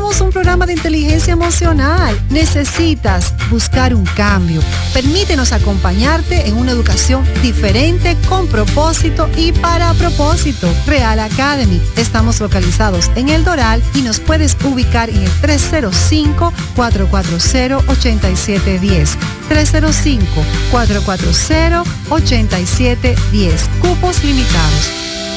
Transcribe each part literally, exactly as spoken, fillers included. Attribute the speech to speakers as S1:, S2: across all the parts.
S1: somos un programa de inteligencia emocional. Necesitas buscar un cambio. Permítenos acompañarte en una educación diferente, con propósito y para propósito. Real Academy. Estamos localizados en El Doral y nos puedes ubicar en el tres cero cinco, cuatro cuatro cero, ocho siete uno cero. tres cero cinco, cuatro cuatro cero, ocho siete uno cero. Cupos limitados.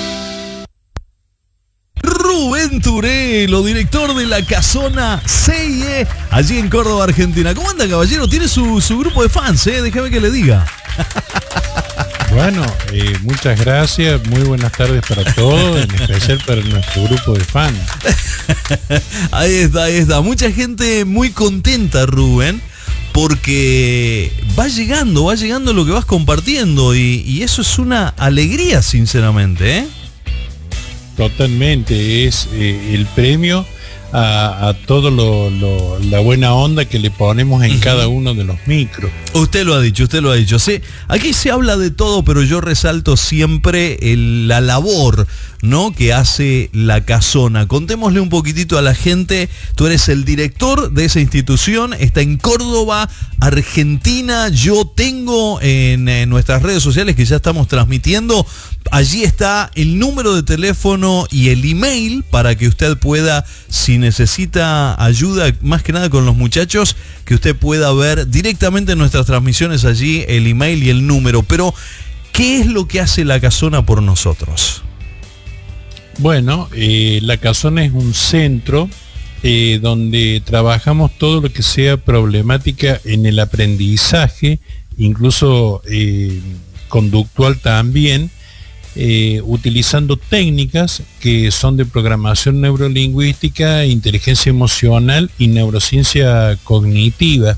S2: Rubén Turelo, director de La Casona C I E, allí en Córdoba, Argentina. ¿Cómo anda, caballero? Tiene su, su grupo de fans, ¿eh? Déjame que le diga.
S3: Bueno, eh, muchas gracias, muy buenas tardes para todos, en especial para nuestro grupo de fans.
S2: Ahí está, ahí está. Mucha gente muy contenta, Rubén, porque va llegando, va llegando lo que vas compartiendo y, y eso es una alegría, sinceramente, ¿eh?
S3: Totalmente, es eh, el premio a, a todo lo, lo, la buena onda que le ponemos en uh-huh. cada uno de los micros.
S2: Usted lo ha dicho, usted lo ha dicho. Sí, aquí se habla de todo, pero yo resalto siempre el, la labor, ¿no?, que hace La Casona. Contémosle un poquitito a la gente. Tú eres el director de esa institución, está en Córdoba, Argentina. Yo tengo en, en nuestras redes sociales que ya estamos transmitiendo, allí está el número de teléfono y el email para que usted pueda, si necesita ayuda, más que nada con los muchachos, que usted pueda ver directamente en nuestras transmisiones allí el email y el número. Pero, ¿qué es lo que hace La Casona por nosotros?
S3: Bueno, eh, La Casona es un centro eh, donde trabajamos todo lo que sea problemática en el aprendizaje, incluso eh, conductual también, eh, utilizando técnicas que son de programación neurolingüística, inteligencia emocional y neurociencia cognitiva.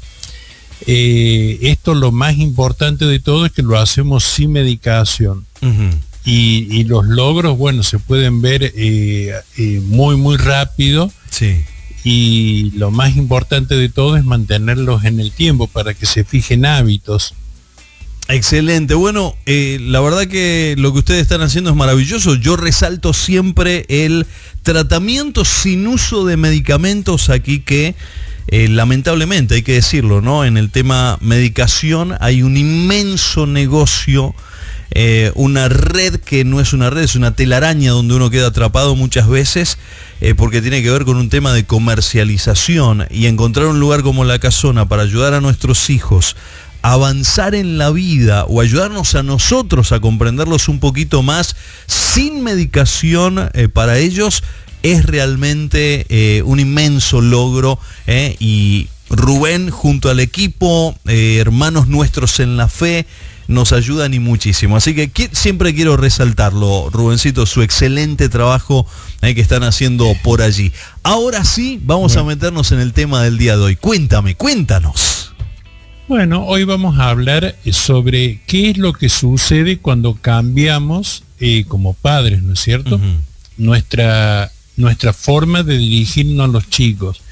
S3: Eh, esto, lo más importante de todo, es que lo hacemos sin medicación. Uh-huh. Y, y los logros, bueno, se pueden ver eh, eh, muy, muy rápido.
S2: Sí.
S3: Y lo más importante de todo es mantenerlos en el tiempo para que se fijen hábitos.
S2: Excelente. Bueno, eh, la verdad que lo que ustedes están haciendo es maravilloso. Yo resalto siempre el tratamiento sin uso de medicamentos aquí, que eh, lamentablemente, hay que decirlo, ¿no?, en el tema medicación hay un inmenso negocio. Eh, una red que no es una red, es una telaraña donde uno queda atrapado muchas veces, eh, porque tiene que ver con un tema de comercialización, y encontrar un lugar como La Casona para ayudar a nuestros hijos a avanzar en la vida, o ayudarnos a nosotros a comprenderlos un poquito más sin medicación eh, para ellos, es realmente eh, un inmenso logro, eh, y Rubén junto al equipo, eh, hermanos nuestros en la fe, nos ayudan y muchísimo. Así que qui- siempre quiero resaltarlo, Rubencito, su excelente trabajo eh, que están haciendo por allí. Ahora sí, vamos bueno. a meternos en el tema del día de hoy. Cuéntame, cuéntanos.
S3: Bueno, hoy vamos a hablar sobre qué es lo que sucede cuando cambiamos eh, como padres, ¿no es cierto? Uh-huh. Nuestra, nuestra forma de dirigirnos a los chicos.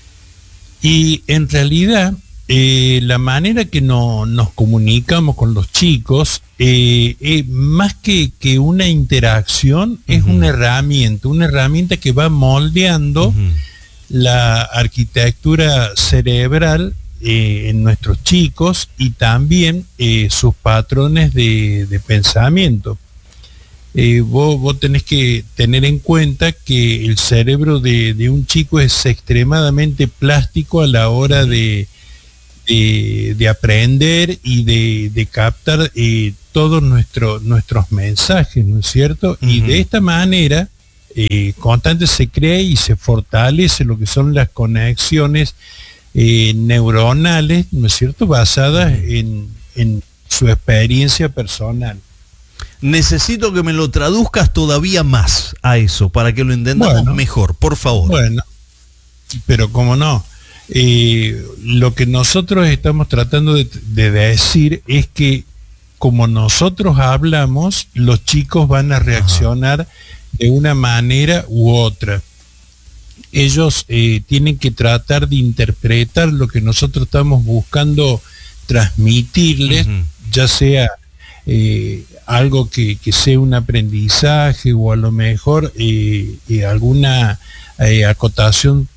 S3: Y en realidad, Eh, la manera que no, nos comunicamos con los chicos, eh, eh, más que, que una interacción, uh-huh. es una herramienta, una herramienta que va moldeando uh-huh. la arquitectura cerebral eh, en nuestros chicos, y también eh, sus patrones de, de pensamiento. Eh, vos, vos tenés que tener en cuenta que el cerebro de, de un chico es extremadamente plástico a la hora uh-huh. de De, de aprender y de, de captar eh, todos nuestro, nuestros mensajes, ¿no es cierto? Uh-huh. Y de esta manera, eh, constante se crea y se fortalece lo que son las conexiones eh, neuronales, ¿no es cierto?, basadas uh-huh. en, en su experiencia personal.
S2: Necesito que me lo traduzcas todavía más a eso, para que lo entendamos bueno, mejor, por favor.
S3: Bueno, pero cómo no. Eh, lo que nosotros estamos tratando de, de decir es que como nosotros hablamos, los chicos van a reaccionar Ajá. de una manera u otra. Ellos eh, tienen que tratar de interpretar lo que nosotros estamos buscando transmitirles, uh-huh. ya sea eh, algo que, que sea un aprendizaje, o a lo mejor eh, eh, alguna eh, acotación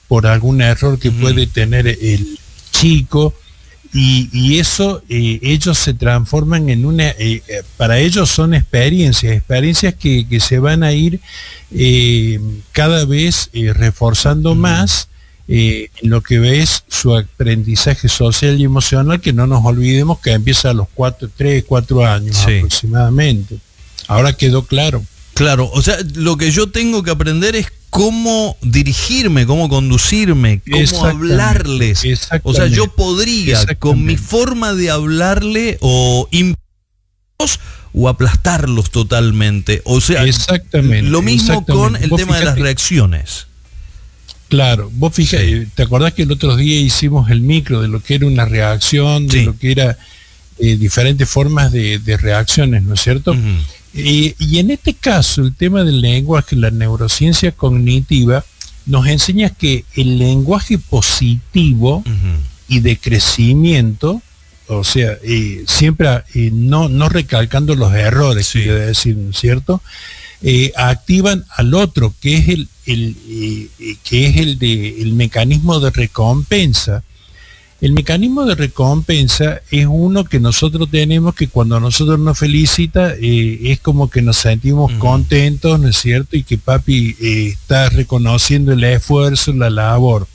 S3: por algún error que
S2: uh-huh.
S3: puede tener el chico, y, y eso eh, ellos se transforman en una, eh, para ellos son experiencias, experiencias que, que se van a ir eh, cada vez eh, reforzando uh-huh. más eh, en lo que es su aprendizaje social y emocional, que no nos olvidemos que empieza a los cuatro, tres, cuatro años sí. aproximadamente. Ahora quedó claro.
S2: Claro, o sea, lo que yo tengo que aprender es cómo dirigirme, cómo conducirme, cómo hablarles. O sea, yo podría, con mi forma de hablarle, o imponerlos o aplastarlos totalmente. O sea,
S3: exactamente,
S2: lo mismo
S3: exactamente.
S2: con el
S3: Vos
S2: tema
S3: fíjate,
S2: de las reacciones.
S3: Claro, vos fíjate, sí. ¿te acordás que el otro día hicimos el micro de lo que era una reacción, de sí. lo que era eh, diferentes formas de, de reacciones, ¿no es cierto? Uh-huh. Y, y en este caso, el tema del lenguaje, la neurociencia cognitiva, nos enseña que el lenguaje positivo uh-huh. y de crecimiento, o sea, eh, siempre eh, no, no recalcando los errores, sí. quiero decir, ¿no es cierto? Eh, activan al otro, que es el, el eh, que es el de el mecanismo de recompensa. El mecanismo de recompensa es uno que nosotros tenemos, que cuando nosotros nos felicita eh, es como que nos sentimos uh-huh. contentos, ¿no es cierto? Y que papi eh, está reconociendo el esfuerzo, la labor.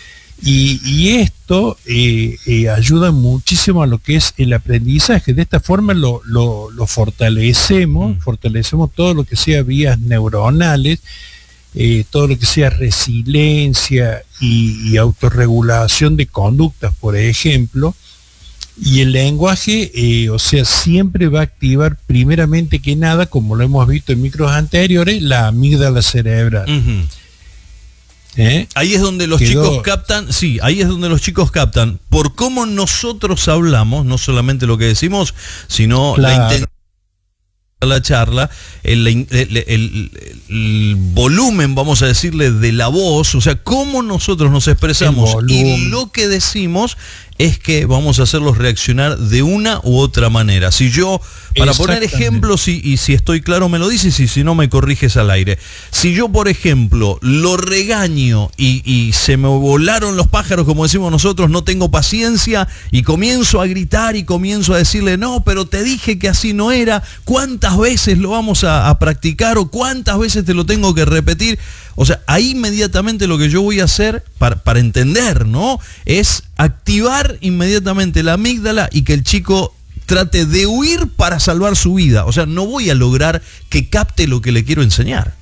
S3: Y, y esto eh, eh, ayuda muchísimo a lo que es el aprendizaje. De esta forma lo, lo, lo fortalecemos, uh-huh. fortalecemos todo lo que sea vías neuronales, Eh, todo lo que sea resiliencia y, y autorregulación de conductas, por ejemplo, y el lenguaje, eh, o sea, siempre va a activar primeramente que nada, como lo hemos visto en micros anteriores, la amígdala cerebral. Uh-huh. ¿Eh?
S2: Ahí es donde los Quedó... chicos captan, sí, ahí es donde los chicos captan, por cómo nosotros hablamos, no solamente lo que decimos, sino claro. la intención la charla, el, el, el, el, el volumen, vamos a decirle, de la voz, o sea, cómo nosotros nos expresamos y lo que decimos es que vamos a hacerlos reaccionar de una u otra manera. Si yo, para poner ejemplos, y, y si estoy claro me lo dices, y si no me corriges al aire. Si yo, por ejemplo, lo regaño y, y se me volaron los pájaros, como decimos nosotros, no tengo paciencia, y comienzo a gritar y comienzo a decirle, no, pero te dije que así no era, ¿cuántas veces lo vamos a, a practicar o cuántas veces te lo tengo que repetir? O sea, ahí inmediatamente lo que yo voy a hacer para, para entender, ¿no? Es activar inmediatamente la amígdala y que el chico trate de huir para salvar su vida. O sea, no voy a lograr que capte lo que le quiero enseñar.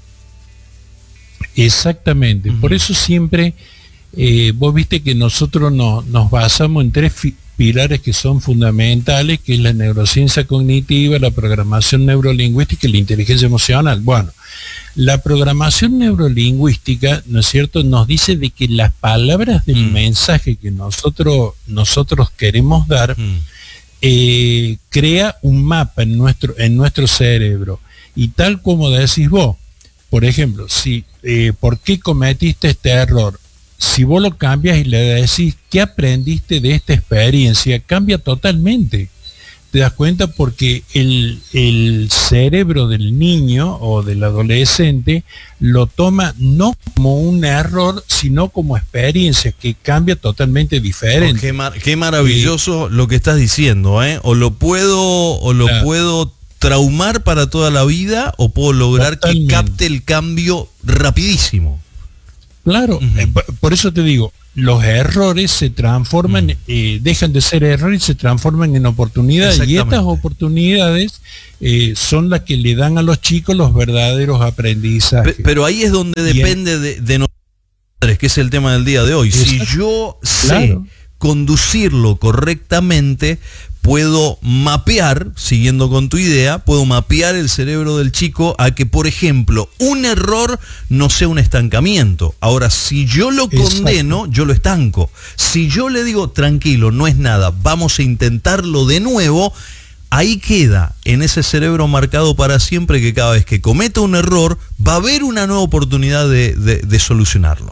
S3: Exactamente. Uh-huh. Por eso siempre, eh, vos viste que nosotros no, nos basamos en tres fi- pilares que son fundamentales, que es la neurociencia cognitiva, la programación neurolingüística y la inteligencia emocional. Bueno, la programación neurolingüística, ¿no es cierto?, nos dice de que las palabras del mm. mensaje que nosotros, nosotros queremos dar mm. eh, crea un mapa en nuestro, en nuestro cerebro. Y tal como decís vos, por ejemplo, si eh, ¿por qué cometiste este error? Si vos lo cambias y le decís, ¿qué aprendiste de esta experiencia? Cambia totalmente. Te das cuenta porque el, el cerebro del niño o del adolescente lo toma no como un error, sino como experiencia que cambia totalmente diferente.
S2: Oh, qué, mar, qué maravilloso eh, lo que estás diciendo, ¿eh? O lo puedo, o lo claro. puedo traumar para toda la vida, o puedo lograr totalmente. Que capte el cambio rapidísimo.
S3: Claro, uh-huh. eh, por eso te digo, los errores se transforman, mm. eh, dejan de ser errores y se transforman en oportunidades. Y estas oportunidades eh, son las que le dan a los chicos los verdaderos aprendizajes.
S2: Pero, pero ahí es donde y depende en... de, de nosotros, que es el tema del día de hoy. Exacto. Si yo sé claro. conducirlo correctamente, puedo mapear, siguiendo con tu idea, puedo mapear el cerebro del chico a que, por ejemplo, un error no sea un estancamiento. Ahora, si yo lo condeno, exacto. yo lo estanco. Si yo le digo, tranquilo, no es nada, vamos a intentarlo de nuevo, ahí queda en ese cerebro marcado para siempre que cada vez que cometa un error, va a haber una nueva oportunidad de, de, de solucionarlo.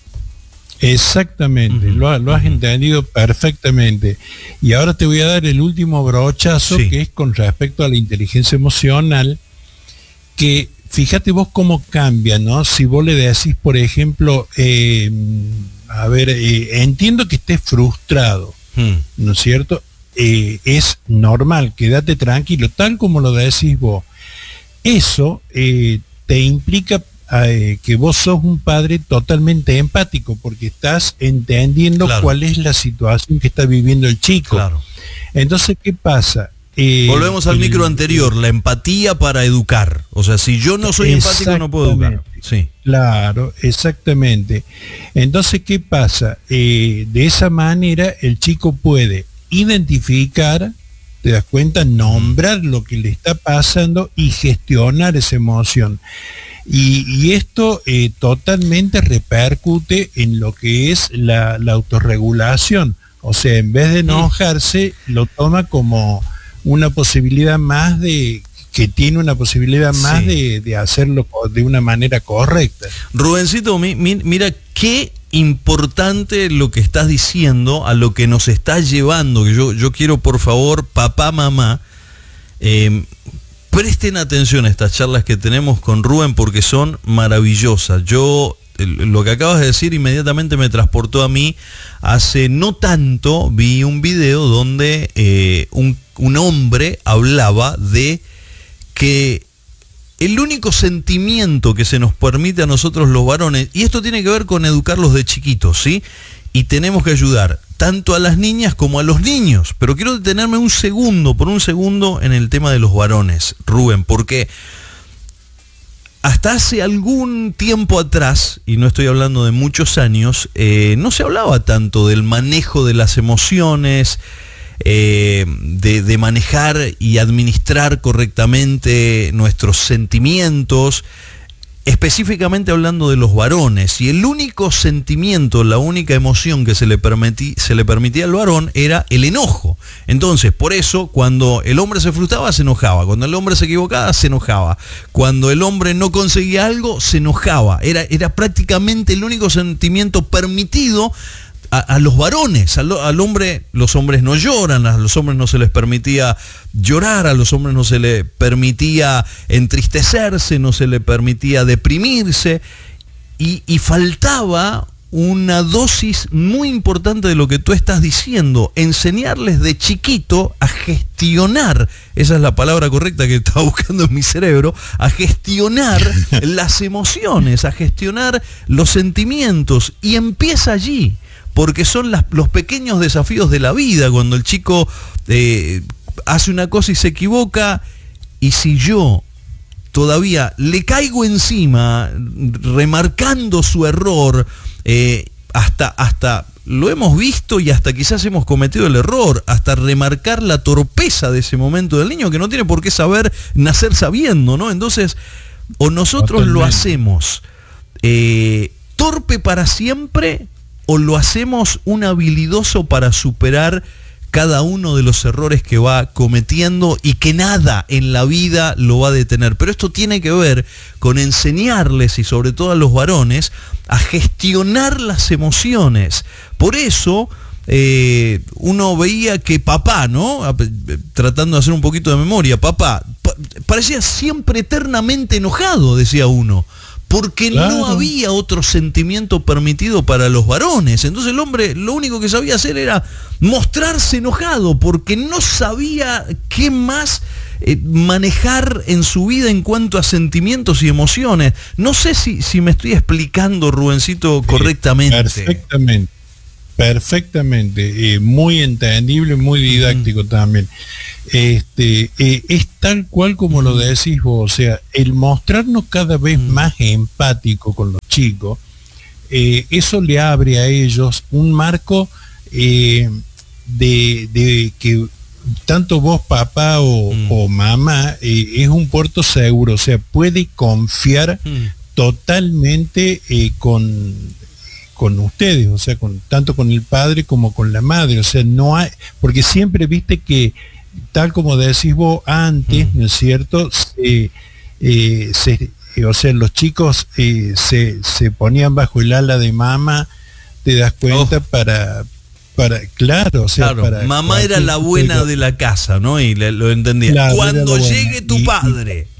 S3: Exactamente, uh-huh. lo, lo has uh-huh. entendido perfectamente. Y ahora te voy a dar el último brochazo, sí. que es con respecto a la inteligencia emocional, que fíjate vos cómo cambia, ¿no? Si vos le decís, por ejemplo, eh, a ver, eh, entiendo que estés frustrado, hmm. ¿no es cierto? Eh, es normal, quédate tranquilo, tal como lo decís vos. Eso eh, te implica eh, que vos sos un padre totalmente empático, porque estás entendiendo claro. cuál es la situación que está viviendo el chico. Claro. Entonces, ¿qué pasa? Eh,
S2: Volvemos al el, micro anterior, la empatía para educar. O sea, si yo no soy empático no puedo educar. Sí.
S3: Claro, exactamente. Entonces, ¿qué pasa? Eh, de esa manera el chico puede identificar, te das cuenta, nombrar lo que le está pasando y gestionar esa emoción. Y, y esto eh, totalmente repercute en lo que es la, la autorregulación. O sea, en vez de enojarse, lo toma como una posibilidad más de, que tiene una posibilidad más sí. de, de hacerlo de una manera correcta.
S2: Rubencito, mi, mi, mira qué importante lo que estás diciendo, a lo que nos está llevando, que yo, yo quiero, por favor, papá, mamá, eh, presten atención a estas charlas que tenemos con Rubén porque son maravillosas. Yo, lo que acabas de decir inmediatamente me transportó a mí. Hace no tanto vi un video donde eh, un, un hombre hablaba de que el único sentimiento que se nos permite a nosotros los varones, y esto tiene que ver con educarlos de chiquitos, ¿sí? Y tenemos que ayudar tanto a las niñas como a los niños. Pero quiero detenerme un segundo, por un segundo, en el tema de los varones, Rubén, porque hasta hace algún tiempo atrás, y no estoy hablando de muchos años, eh, no se hablaba tanto del manejo de las emociones, eh, de, de manejar y administrar correctamente nuestros sentimientos, específicamente hablando de los varones. Y el único sentimiento, la única emoción que se le, permití, se le permitía al varón era el enojo. Entonces, por eso, cuando el hombre se frustraba, se enojaba. Cuando el hombre se equivocaba, se enojaba. Cuando el hombre no conseguía algo, se enojaba. Era, era prácticamente el único sentimiento permitido a, a los varones. Al, al hombre, los hombres no lloran, a los hombres no se les permitía llorar, a los hombres no se les permitía entristecerse, no se les permitía deprimirse, y, y faltaba una dosis muy importante de lo que tú estás diciendo, enseñarles de chiquito a gestionar, esa es la palabra correcta que estaba buscando en mi cerebro, a gestionar las emociones, a gestionar los sentimientos, y empieza allí, porque son las, los pequeños desafíos de la vida, cuando el chico eh, hace una cosa y se equivoca, y si yo todavía le caigo encima, remarcando su error, eh, hasta, hasta lo hemos visto y hasta quizás hemos cometido el error, hasta remarcar la torpeza de ese momento del niño, que no tiene por qué saber, nacer sabiendo, ¿no? Entonces, o nosotros Totalmente. lo hacemos eh, torpe para siempre, o lo hacemos un habilidoso para superar cada uno de los errores que va cometiendo y que nada en la vida lo va a detener. Pero esto tiene que ver con enseñarles, y sobre todo a los varones, a gestionar las emociones. Por eso eh, uno veía que papá, ¿no? Tratando de hacer un poquito de memoria, papá pa- parecía siempre eternamente enojado, decía uno. Porque claro. no había otro sentimiento permitido para los varones. Entonces el hombre lo único que sabía hacer era mostrarse enojado, porque no sabía qué más eh, manejar en su vida en cuanto a sentimientos y emociones. No sé si, si me estoy explicando, Rubencito, correctamente.
S3: Perfectamente, perfectamente. Eh, muy entendible, muy didáctico uh-huh. también. Este, eh, es tal cual como lo decís vos, o sea, el mostrarnos cada vez más empático con los chicos, eh, eso le abre a ellos un marco eh, de, de que tanto vos, papá o, mm. o mamá, eh, es un puerto seguro, o sea, puede confiar mm. totalmente eh, con, con ustedes, o sea, con, tanto con el padre como con la madre, o sea, no hay, porque siempre viste que tal como decís vos antes, ¿no es cierto? Se, eh, se, eh, o sea, los chicos eh, se, se ponían bajo el ala de mamá, te das cuenta, oh. para, para, claro, o sea,
S2: claro,
S3: para...
S2: mamá era la buena de la casa, ¿no? Y le, lo entendía. Claro, cuando llegue tu padre...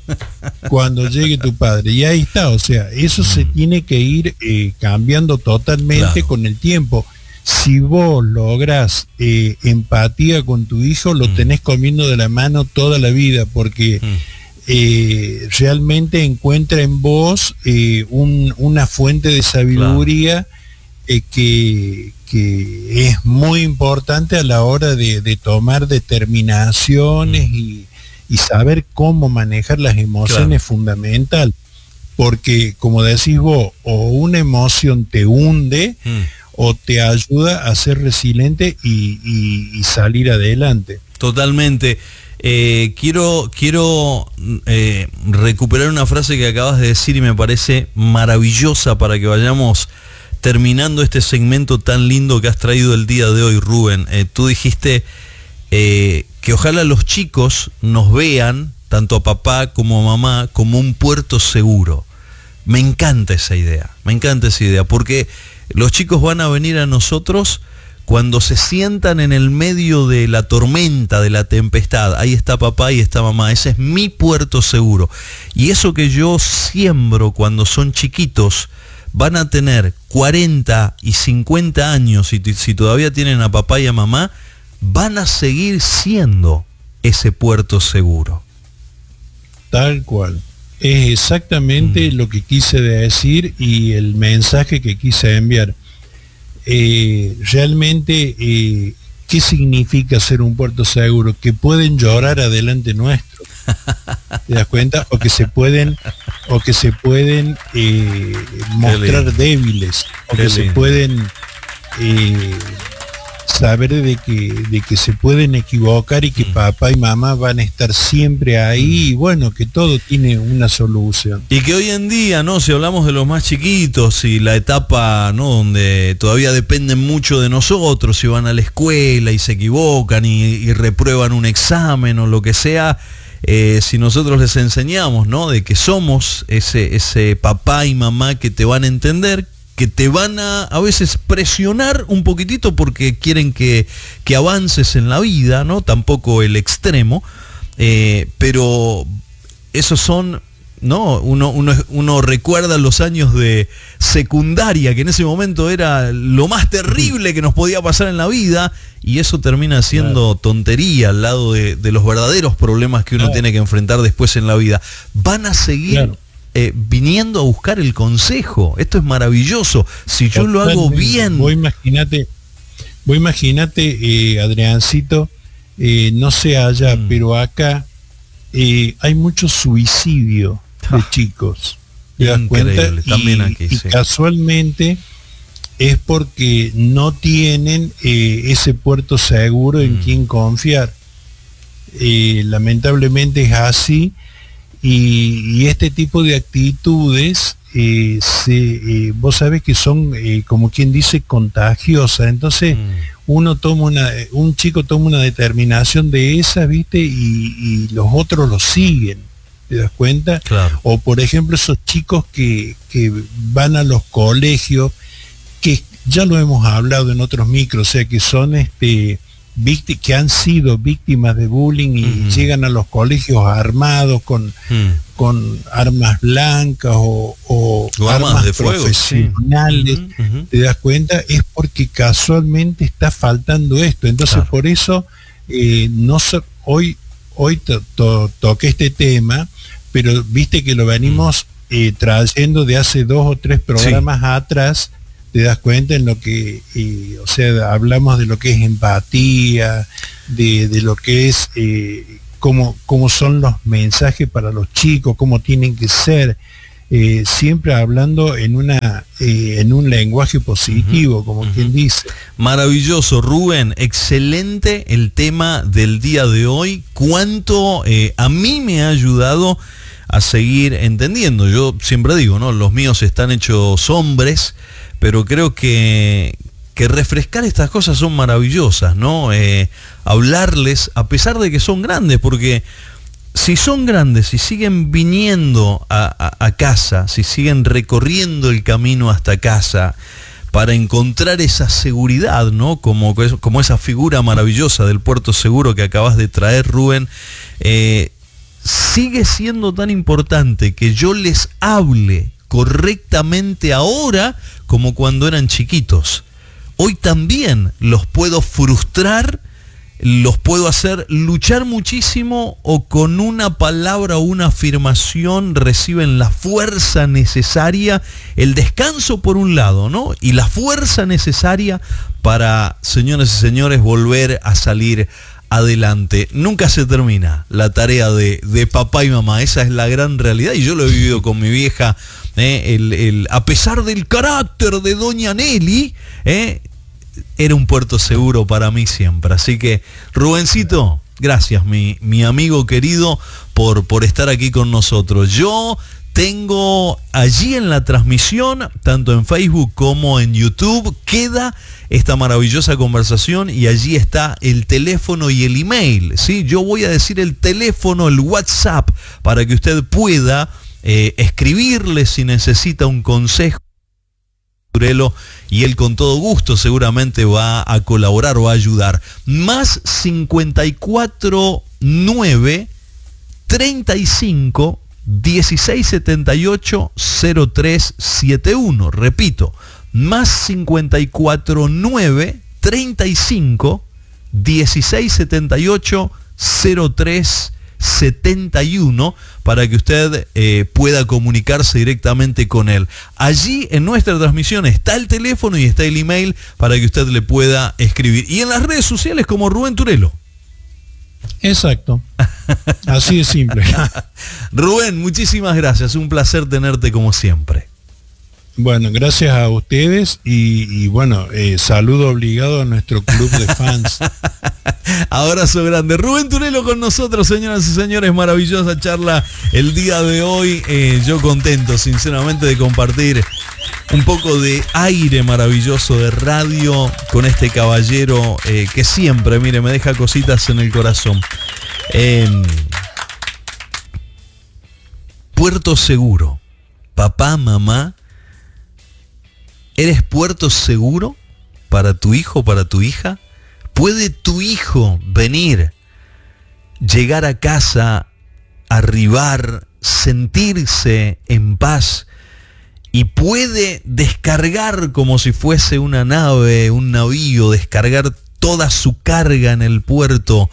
S3: cuando llegue tu padre. Y ahí está, o sea, eso mm. se tiene que ir eh, cambiando totalmente claro. con el tiempo. Si vos lográs eh, empatía con tu hijo, lo mm. tenés comiendo de la mano toda la vida, porque mm. eh, realmente encuentra en vos eh, un, una fuente de sabiduría claro. eh, que, que es muy importante a la hora de, de tomar determinaciones mm. y, y saber cómo manejar las emociones claro. fundamental, porque como decís vos, o una emoción te hunde, mm. o te ayuda a ser resiliente y, y, y salir adelante.
S2: Totalmente. Eh, quiero quiero eh, recuperar una frase que acabas de decir y me parece maravillosa para que vayamos terminando este segmento tan lindo que has traído el día de hoy, Rubén. Eh, tú dijiste eh, que ojalá los chicos nos vean, tanto a papá como a mamá, como un puerto seguro. Me encanta esa idea, me encanta esa idea, porque los chicos van a venir a nosotros cuando se sientan en el medio de la tormenta, de la tempestad. Ahí está papá y está mamá, ese es mi puerto seguro. Y eso que yo siembro cuando son chiquitos, van a tener cuarenta y cincuenta años, y si todavía tienen a papá y a mamá, van a seguir siendo ese puerto seguro.
S3: Tal cual. Es exactamente mm. lo que quise decir y el mensaje que quise enviar. Eh, realmente, eh, ¿qué significa ser un puerto seguro? Que pueden llorar adelante nuestro. ¿Te das cuenta? O que se pueden, o que se pueden eh, mostrar débiles, o que se pueden eh, saber de que, de que se pueden equivocar y que mm. papá y mamá van a estar siempre ahí, y bueno, que todo tiene una solución.
S2: Y que hoy en día, ¿no? Si hablamos de los más chiquitos y la etapa, ¿no? Donde todavía dependen mucho de nosotros, si van a la escuela y se equivocan y, y reprueban un examen o lo que sea, eh, si nosotros les enseñamos, ¿no? De que somos ese, ese papá y mamá que te van a entender, que te van a a veces presionar un poquitito porque quieren que, que avances en la vida, ¿no? Tampoco el extremo, eh, pero esos son, ¿no? Uno, uno, uno recuerda los años de secundaria, que en ese momento era lo más terrible que nos podía pasar en la vida, y eso termina siendo claro. tontería al lado de, de los verdaderos problemas que uno claro. tiene que enfrentar después en la vida. Van a seguir... Claro. Eh, viniendo a buscar el consejo. Esto es maravilloso. Si yo Totalmente. lo hago bien...
S3: Vos imaginate, vos imaginate eh, Adriancito, eh, no sé allá, mm. pero acá eh, hay mucho suicidio de ah. chicos. ¿Te das cuenta?
S2: También
S3: y,
S2: aquí,
S3: y
S2: sí.
S3: casualmente es porque no tienen eh, ese puerto seguro en mm. quien confiar. Eh, lamentablemente es así. Y, y este tipo de actitudes, eh, se, eh, vos sabés que son, eh, como quien dice, contagiosas. Entonces, mm. uno toma una, un chico toma una determinación de esa, ¿viste? Y, y los otros lo siguen, ¿te das cuenta?
S2: Claro.
S3: O, por ejemplo, esos chicos que, que van a los colegios, que ya lo hemos hablado en otros micros, o sea, que son este... que han sido víctimas de bullying y uh-huh. llegan a los colegios armados con, uh-huh. con armas blancas o, o, o armas, armas de profesionales, fuego, sí. uh-huh. ¿te das cuenta? Es porque casualmente está faltando esto. Entonces claro. por eso eh, no so, hoy, hoy to, to, toqué este tema, pero viste que lo venimos uh-huh. eh, trayendo de hace dos o tres programas sí. atrás. Te das cuenta en lo que, eh, o sea, hablamos de lo que es empatía, de, de lo que es, eh, cómo, cómo son los mensajes para los chicos, cómo tienen que ser, eh, siempre hablando en una eh, en un lenguaje positivo, uh-huh, como uh-huh. quien dice.
S2: Maravilloso, Rubén, excelente el tema del día de hoy. Cuánto eh, a mí me ha ayudado a seguir entendiendo. Yo siempre digo, ¿no? Los míos están hechos hombres, pero creo que, que refrescar estas cosas son maravillosas, ¿no? Eh, hablarles, a pesar de que son grandes, porque si son grandes, si siguen viniendo a, a, a casa, si siguen recorriendo el camino hasta casa para encontrar esa seguridad, ¿no? Como, como esa figura maravillosa del puerto seguro que acabas de traer, Rubén, eh, sigue siendo tan importante que yo les hable correctamente ahora como cuando eran chiquitos. Hoy también los puedo frustrar, los puedo hacer luchar muchísimo, o con una palabra o una afirmación reciben la fuerza necesaria, el descanso por un lado, ¿no? Y la fuerza necesaria para, señoras y señores, volver a salir adelante. Nunca se termina la tarea de, de papá y mamá, esa es la gran realidad, y yo lo he vivido con mi vieja. Eh, el, el, a pesar del carácter de doña Nelly, eh, era un puerto seguro para mí siempre. Así que, Rubencito, gracias, mi, mi amigo querido, por, por estar aquí con nosotros. Yo tengo allí en la transmisión, tanto en Facebook como en YouTube, queda esta maravillosa conversación, y allí está el teléfono y el email, ¿sí? Yo voy a decir el teléfono, el WhatsApp, para que usted pueda eh, escribirle si necesita un consejo, y él con todo gusto seguramente va a colaborar o a ayudar. Más cincuenta y cuatro nueve treinta y cinco dieciséis setenta y ocho cero tres setenta y uno. Repito, más cincuenta y cuatro nueve treinta y cinco dieciséis setenta y ocho cero tres setenta y uno, para que usted eh, pueda comunicarse directamente con él. Allí en nuestra transmisión está el teléfono y está el email para que usted le pueda escribir. Y en las redes sociales como Rubén Turelo.
S3: Exacto. Así de simple.
S2: Rubén, muchísimas gracias. Un placer tenerte como siempre.
S3: Bueno, gracias a ustedes y, y bueno, eh, saludo obligado a nuestro club de fans.
S2: Abrazo grande. Rubén Turelo con nosotros, señoras y señores. Maravillosa charla el día de hoy. Eh, yo contento, sinceramente, de compartir un poco de aire maravilloso de radio con este caballero eh, que siempre, mire, me deja cositas en el corazón. Eh, Puerto seguro. Papá, mamá, ¿eres puerto seguro para tu hijo, para tu hija? ¿Puede tu hijo venir, llegar a casa, arribar, sentirse en paz, y puede descargar como si fuese una nave, un navío, descargar toda su carga en el puerto,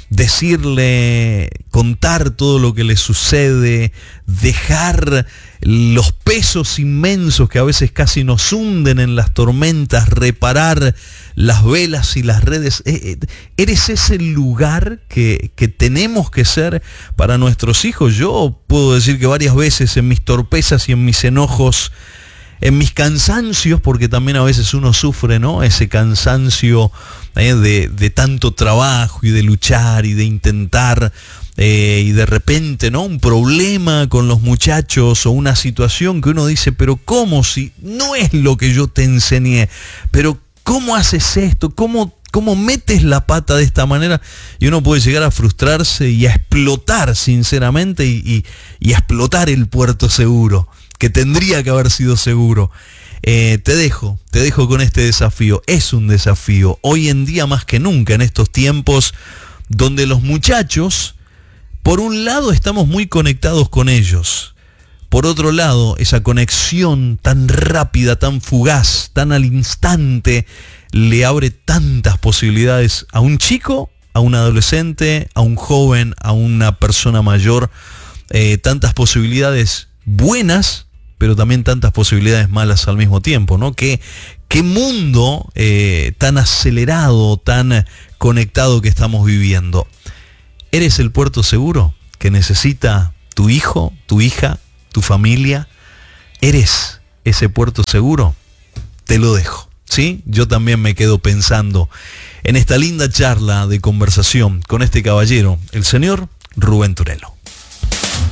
S2: decirle, contar todo lo que le sucede, dejar los pesos inmensos que a veces casi nos hunden en las tormentas, reparar las velas y las redes? ¿Eres ese lugar que, que tenemos que ser para nuestros hijos? Yo puedo decir que varias veces en mis torpezas y en mis enojos, en mis cansancios, porque también a veces uno sufre, ¿no? Ese cansancio eh, de, de tanto trabajo y de luchar y de intentar, eh, y de repente, ¿no? Un problema con los muchachos o una situación que uno dice, pero ¿cómo si no es lo que yo te enseñé? Pero ¿cómo haces esto? ¿Cómo, cómo metes la pata de esta manera? Y uno puede llegar a frustrarse y a explotar, sinceramente, y, y, y a explotar el puerto seguro, que tendría que haber sido seguro. Eh, te dejo, te dejo con este desafío. Es un desafío, hoy en día más que nunca, en estos tiempos donde los muchachos, por un lado estamos muy conectados con ellos, por otro lado esa conexión tan rápida, tan fugaz, tan al instante, le abre tantas posibilidades a un chico, a un adolescente, a un joven, a una persona mayor, eh, tantas posibilidades buenas, pero también tantas posibilidades malas al mismo tiempo, ¿no? ¿Qué, qué mundo eh, tan acelerado, tan conectado que estamos viviendo? ¿Eres el puerto seguro que necesita tu hijo, tu hija, tu familia? ¿Eres ese puerto seguro? Te lo dejo, ¿sí? Yo también me quedo pensando en esta linda charla de conversación con este caballero, el señor Rubén Turelo.